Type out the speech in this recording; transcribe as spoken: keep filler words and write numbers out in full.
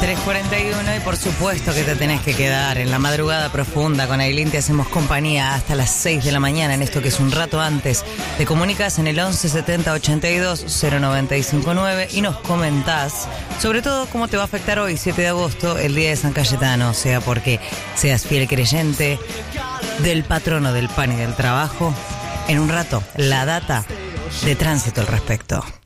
tres cuarenta y uno y por supuesto que te tenés que quedar en la madrugada profunda. Con Ailín te hacemos compañía hasta las seis de la mañana en esto que es un rato antes. Te comunicas en el once setenta ochenta y dos cero noventa y cinco nueve y nos comentás sobre todo cómo te va a afectar hoy, siete de agosto, el día de San Cayetano, sea porque seas fiel creyente del patrono del pan y del trabajo. En un rato, la data de tránsito al respecto.